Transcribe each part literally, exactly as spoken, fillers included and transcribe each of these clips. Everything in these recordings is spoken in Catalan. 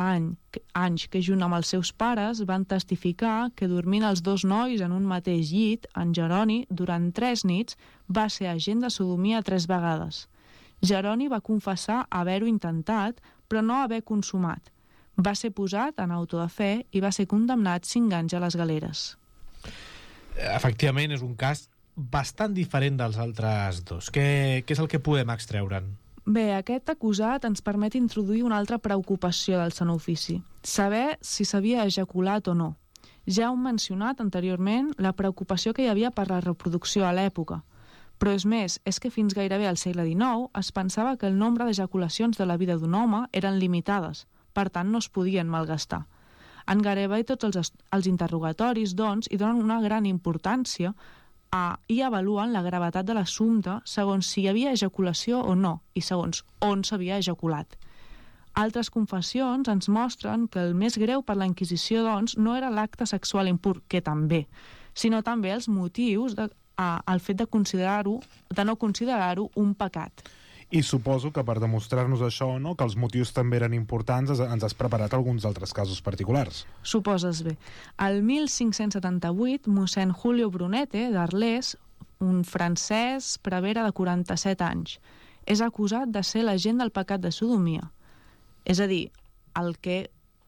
any, anys que junt amb els seus pares van testificar que dormint els dos nois en un mateix llit, en Jeroni, durant tres nits, va ser agent de sodomia tres vegades. Jeroni va confessar haver-ho intentat, però no haver consumat. Va ser posat en auto de fe i va ser condemnat cinc anys a les galeres. Efectivament, és un cas bastant diferent dels altres dos. Què, què és el que podem extreure'n? Bé, aquest acusat ens permet introduir una altra preocupació del sant ofici, saber si s'havia ejaculat o no. Ja hem mencionat anteriorment la preocupació que hi havia per la reproducció a l'època, però és més, és que fins gairebé al segle dinou es pensava que el nombre d'ejaculacions de la vida d'un home eren limitades, per tant no es podien malgastar. En gairebé tots els, els interrogatoris, doncs, hi donen una gran importància a, i avaluen la gravetat de l'assumpte segons si hi havia ejaculació o no i segons on s'havia ejaculat. Altres confessions ens mostren que el més greu per la Inquisició, doncs, no era l'acte sexual impur, que també, sinó també els motius de, a, el fet de considerar-ho, de no considerar-ho un pecat. I suposo que per demostrar-nos això, no, que els motius també eren importants, ens has preparat alguns altres casos particulars. Suposes bé. El mil cinc-cents setanta-vuit, mossèn Julio Brunete, d'Arles, un francès prevere de quaranta-set anys, és acusat de ser l'agent del pecat de sodomia. És a dir, el que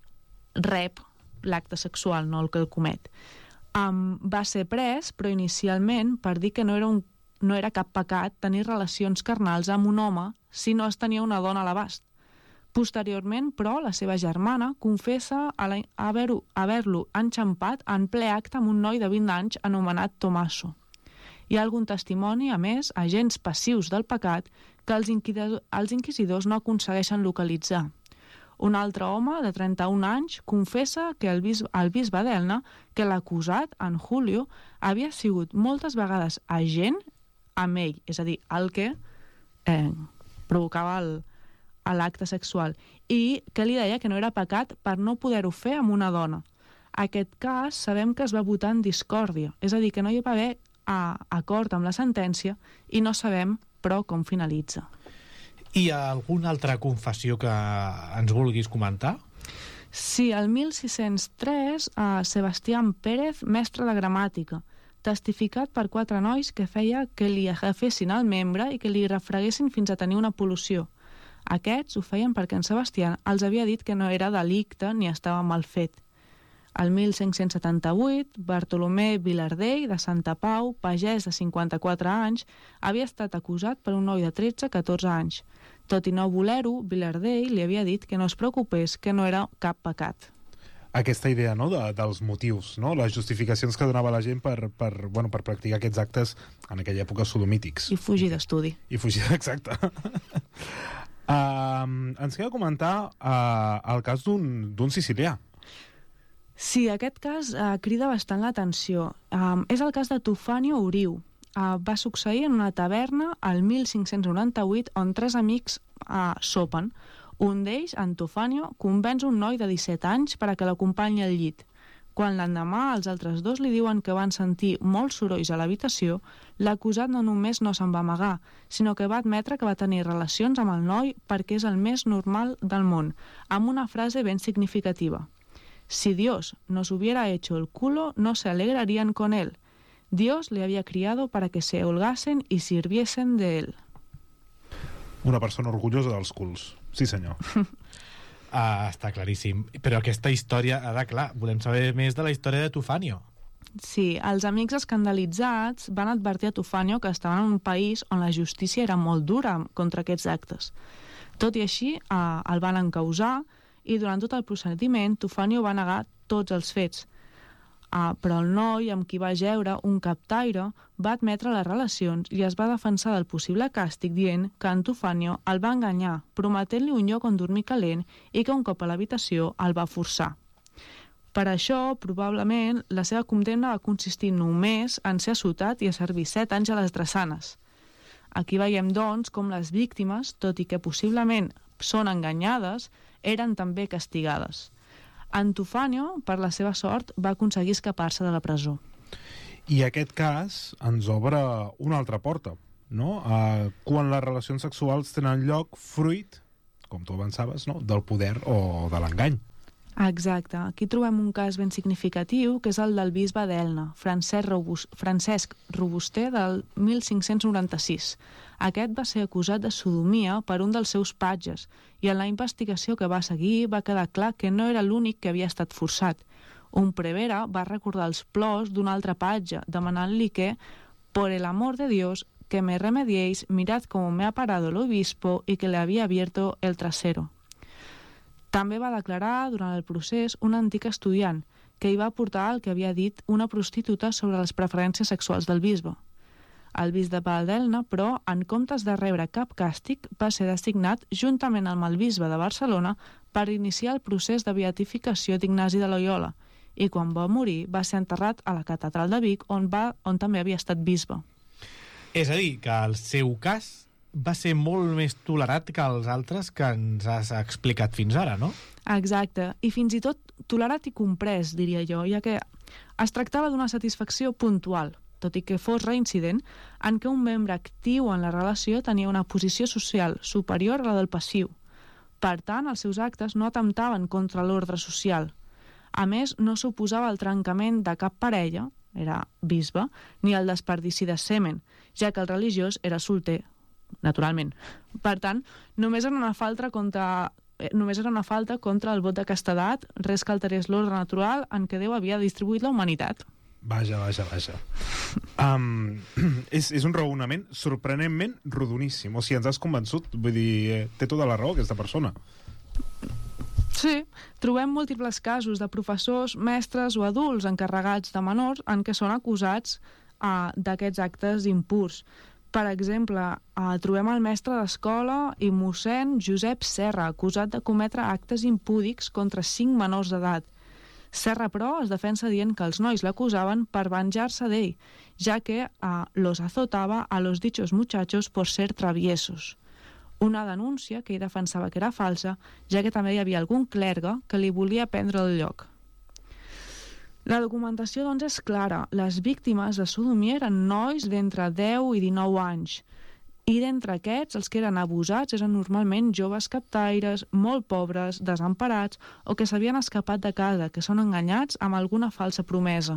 rep l'acte sexual, no el que el comet. Um, va ser pres, però inicialment per dir que no era un no era cap pecat tenir relacions carnals amb un home si no es tenia una dona a l'abast. Posteriorment, però, la seva germana confessa haver-lo haver-lo enxampat en ple acte amb un noi de vint anys anomenat Tomaso. Hi ha algun testimoni, a més, agents passius del pecat, que els, els inquisidors no aconsegueixen localitzar. Un altre home, de trenta-un anys, confessa que el bisbe, el bisbe d'Elna, que l'acusat, en Julio, havia sigut moltes vegades agent amb ell, és a dir, el que eh, provocava l'acte sexual, i que li deia que no era pecat per no poder-ho fer amb una dona. Aquest cas sabem que es va votar en discòrdia, és a dir, que no hi va haver a, acord amb la sentència i no sabem, però, com finalitza. Hi ha alguna altra confessió que ens vulguis comentar? Sí, el mil sis-cents tres, a Sebastián Pérez, mestre de gramàtica, testificat per quatre nois que feia que li agafessin el membre i que li refreguessin fins a tenir una pol·lució. Aquests ho feien perquè en Sebastián els havia dit que no era delicte ni estava mal fet. El mil cinc-cents setanta-vuit, Bartolomé Vilardell, de Santa Pau, pagès de cinquanta-quatre anys, havia estat acusat per un noi de tretze a catorze anys. Tot i no voler-ho, Vilardell li havia dit que no es preocupés, que no era cap pecat. Aquesta idea, no?, de, dels motius, no?, les justificacions que donava la gent per, per, bueno, per practicar aquests actes en aquella època sodomítics. I fugir d'estudi. I fugir, exacte. uh, ens queda comentar uh, el cas d'un sicilià. Sí, aquest cas uh, crida bastant l'atenció. Um, és el cas de Tufanio Uriu. Uh, va succeir en una taverna al mil cinc-cents noranta-vuit on tres amics uh, sopen. Un d'ells, en Tufanio, convenç un noi de disset anys per a que l'acompanyi al llit. Quan l'endemà els altres dos li diuen que van sentir molts sorolls a l'habitació, l'acusat no només no se'n va amagar, sinó que va admetre que va tenir relacions amb el noi perquè és el més normal del món, amb una frase ben significativa. Si Dios nos hubiera hecho el culo, no se alegrarían con él. Dios le había criado para que se holgasen y sirviesen de él. Una persona orgullosa dels culs. Sí, senyor. Ah, està claríssim. Però aquesta història, ara, clar, volem saber més de la història de Tufanio. Sí, els amics escandalitzats van advertir a Tufanio que estaven en un país on la justícia era molt dura contra aquests actes. Tot i així, eh, el van encausar i durant tot el procediment Tufanio va negar tots els fets. Ah, però el noi amb qui va jeure, un captaire, va admetre les relacions i es va defensar del possible càstig dient que en Tufanio el va enganyar, prometent-li un lloc on dormir calent i que un cop a l'habitació el va forçar. Per això, probablement, la seva condemna va consistir només en ser assotat i a servir set anys a les drassanes. Aquí veiem, doncs, com les víctimes, tot i que possiblement són enganyades, eren també castigades. En Tufanio, per la seva sort, va aconseguir escapar-se de la presó. I aquest cas ens obre una altra porta, no? Uh, quan les relacions sexuals tenen lloc fruit, com tu avançaves, no?, del poder o de l'engany. Exacte. Aquí trobem un cas ben significatiu, que és el del bisbe d'Elna, Francesc, Robus, Francesc Robuster, del mil cinc-cents noranta-sis. Aquest va ser acusat de sodomia per un dels seus patges, i en la investigació que va seguir va quedar clar que no era l'únic que havia estat forçat. Un prevere va recordar els plors d'un altre patge, demanant-li que, por el amor de Dios, que me remediéis, mirad cómo me ha parado el obispo y que le había abierto el trasero. També va declarar, durant el procés, un antic estudiant, que hi va aportar el que havia dit una prostituta sobre les preferències sexuals del bisbe. El bisbe d'Elna, però, en comptes de rebre cap càstig, va ser designat, juntament amb el bisbe de Barcelona, per iniciar el procés de beatificació d'Ignasi de Loyola, i quan va morir va ser enterrat a la catedral de Vic, on, va, on també havia estat bisbe. És a dir, que el seu cas va ser molt més tolerat que els altres que ens has explicat fins ara, no? Exacte, i fins i tot tolerat i comprès, diria jo, ja que es tractava d'una satisfacció puntual, tot i que fos reincident, en què un membre actiu en la relació tenia una posició social superior a la del passiu. Per tant, els seus actes no atemptaven contra l'ordre social. A més, no suposava el trencament de cap parella, era bisbe, ni el desperdici de semen, ja que el religiós era solter, naturalment. Per tant, només era una falta contra, només era una falta contra el vot de castedat, res que alterés l'ordre natural en què Déu havia distribuït la humanitat. Vaja, vaja, vaja. Um, és, és un raonament sorprenentment rodoníssim. O sigui, ens has convençut. Vull dir, eh, té tota la raó aquesta persona. Sí, trobem múltiples casos de professors, mestres o adults encarregats de menors en què són acusats uh, d'aquests actes impurs. Per exemple, eh, trobem el mestre d'escola i mossèn Josep Serra, acusat de cometre actes impúdics contra cinc menors d'edat. Serra, però, es defensa dient que els nois l'acusaven per venjar-se d'ell, ja que eh, los azotava a los dichos muchachos por ser traviesos. Una denúncia que ell defensava que era falsa, ja que també hi havia algun clergue que li volia prendre el lloc. La documentació, doncs, és clara. Les víctimes de sodomia eren nois d'entre deu i dinou anys. I d'entre aquests, els que eren abusats eren normalment joves captaires, molt pobres, desemparats o que s'havien escapat de casa, que són enganyats amb alguna falsa promesa.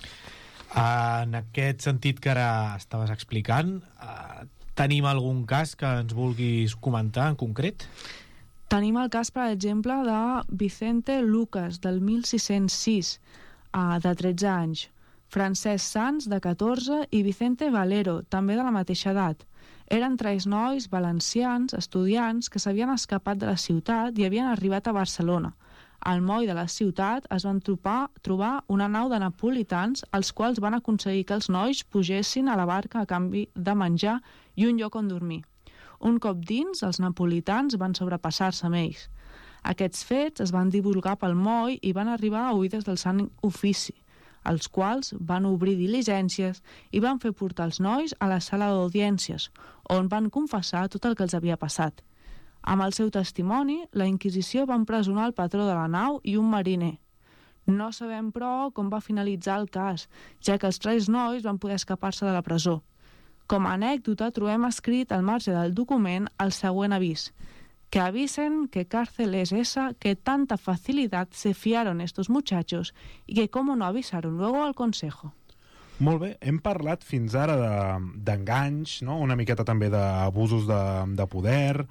En aquest sentit que ara estaves explicant, eh, tenim algun cas que ens vulguis comentar en concret? Tenim el cas, per exemple, de Vicente Lucas, del mil sis-cents sis, de tretze anys, Francesc Sans, de catorze, i Vicente Valero, també de la mateixa edat. Eren tres nois valencians, estudiants, que s'havien escapat de la ciutat i havien arribat a Barcelona. Al moll de la ciutat es van trobar, trobar una nau de napolitans, els quals van aconseguir que els nois pugessin a la barca a canvi de menjar i un lloc on dormir. Un cop dins, els napolitans van sobrepassar-se amb ells. Aquests fets es van divulgar pel moll i van arribar a oïdes del Sant Ofici, els quals van obrir diligències i van fer portar els nois a la sala d'audiències, on van confessar tot el que els havia passat. Amb el seu testimoni, la Inquisició va empresonar el patró de la nau i un mariner. No sabem, però, com va finalitzar el cas, ja que els tres nois van poder escapar-se de la presó. Com a anècdota, trobem escrit al marge del document el següent avís: que avisen que cárcel es esa que tanta facilidad se fiaron estos muchachos y que cómo no avisaron luego al consejo. Molt bé, hem parlat fins ara d'enganys, de, no? Una miqueta també d'abusos de, de poder,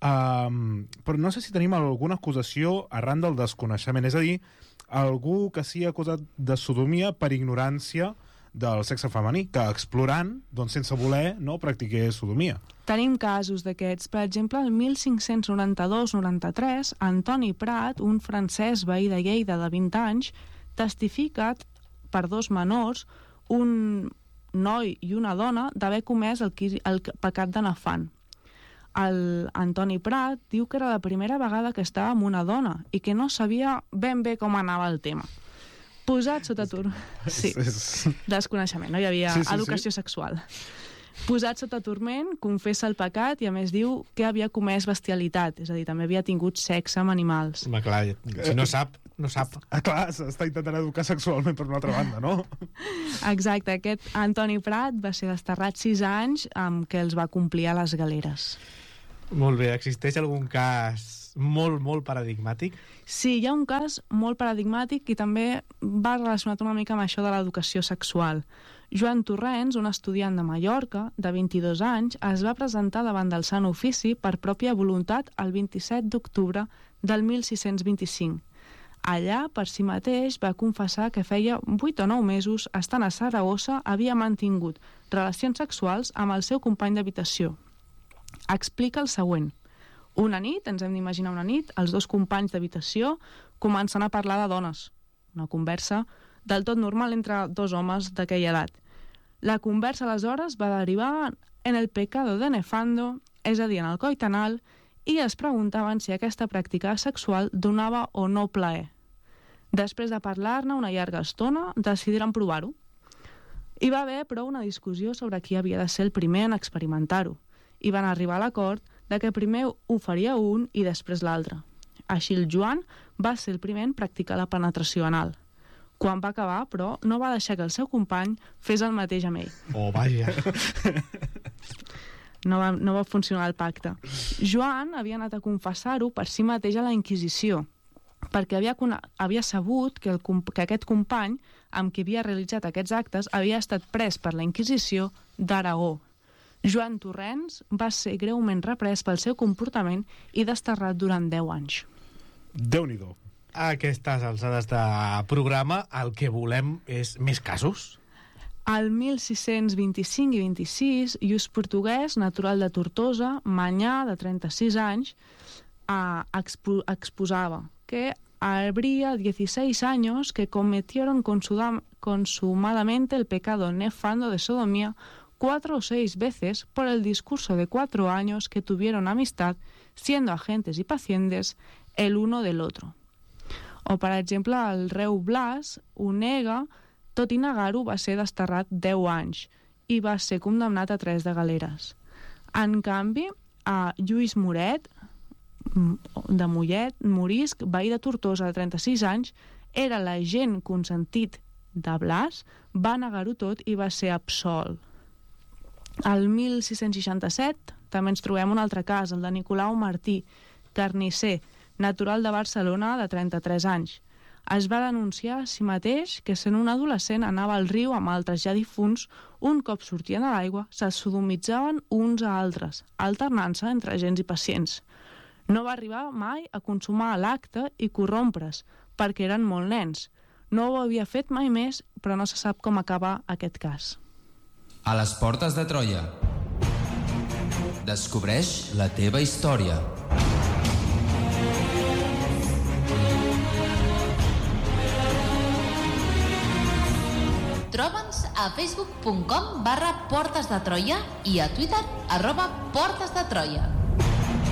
um, però no sé si tenim alguna acusació arran del desconeixement, és a dir, algú que sigui acusat de sodomia per ignorància del sexe femení, que explorant, doncs sense voler, no practiqués sodomia. Tenim casos d'aquests. Per exemple, el mil cinc-cents noranta-dos noranta-tres, Antoni Prat, un francès veí de Lleida de vint anys, testifica per dos menors, un noi i una dona, d'haver comès el, el pecat de nafant. El Antoni Prat diu que era la primera vegada que estava amb una dona i que no sabia ben bé com anava el tema. Posat sota turment... Sí, desconeixement, no hi havia sí, sí, educació sí. sexual. Posat sota turment, confessa el pecat i a més diu que havia comès bestialitat, és a dir, també havia tingut sexe amb animals. Home, clar, si no sap, no sap. Ah, clar, s'està intentant educar sexualment per una altra banda, no? Exacte, aquest Antoni Prat va ser desterrat sis anys amb què els va complir a les galeres. Molt bé, existeix algun cas cas molt, molt paradigmàtic. Sí, hi ha un cas molt paradigmàtic i també va relacionat una mica amb això de l'educació sexual. Joan Torrents, un estudiant de Mallorca, de vint-i-dos anys, es va presentar davant del Sant Ofici per pròpia voluntat el vint-i-set d'octubre del mil sis-cents vint-i-cinc. Allà, per si mateix, va confessar que feia vuit o nou mesos, estant a Saragossa, havia mantingut relacions sexuals amb el seu company d'habitació. Explica el següent. Una nit, ens hem d'imaginar una nit, els dos companys d'habitació comencen a parlar de dones. Una conversa del tot normal entre dos homes d'aquella edat. La conversa, aleshores, va derivar en el pecado de nefando, és a dir, en el coit anal, i es preguntaven si aquesta pràctica sexual donava o no plaer. Després de parlar-ne una llarga estona, decidiren provar-ho. Hi va haver, però, una discussió sobre qui havia de ser el primer en experimentar-ho, i van arribar a l'acord de que primer ho faria un i després l'altre. Així el Joan va ser el primer en practicar la penetració anal. Quan va acabar, però, no va deixar que el seu company fes el mateix amb ell. Oh, vaja. No va, no va funcionar el pacte. Joan havia anat a confessar-ho per si mateix a la Inquisició, perquè havia, havia sabut que, el, que aquest company amb qui havia realitzat aquests actes havia estat pres per la Inquisició d'Aragó. Joan Torrents va ser greument reprès pel seu comportament i desterrat durant deu anys. Déu-n'hi-do. A aquestes alçades de programa el que volem és més casos. Al mil sis-cents vint-i-cinc i vint-i-sis, Lluís Portuguès, natural de Tortosa, manyà de trenta-sis anys, eh, expo exposava que habría dieciséis años que cometieron consumadamente el pecado nefando de sodomía cuatro o seis veces por el discurso de cuatro años que tuvieron amistad, siendo agentes y pacientes el uno del otro. O, per exemple, el reu Blas ho nega, tot i negar-ho va ser desterrat deu anys i va ser condemnat a tres de galeres. En canvi, a Lluís Moret, de Mollet, morisc, veí de Tortosa de trenta-sis anys, era l'agent consentit de Blas, va negar-ho tot i va ser absolt. Al mil sis-cents seixanta-set també ens trobem un altre cas, el de Nicolau Martí, carnisser, natural de Barcelona, de trenta-tres anys. Es va denunciar a si mateix que, sent un adolescent, anava al riu amb altres ja difunts, un cop sortien a l'aigua, se sodomitzaven uns a altres, alternant-se entre agents i pacients. No va arribar mai a consumar l'acte i corrompre's, perquè eren molt nens. No ho havia fet mai més, però no se sap com acaba aquest cas. A les portes de Troia. Descobreix la teva història. Troba'ns a facebook punt com barra Portes de Troia i a Twitter arroba Portes de Troia.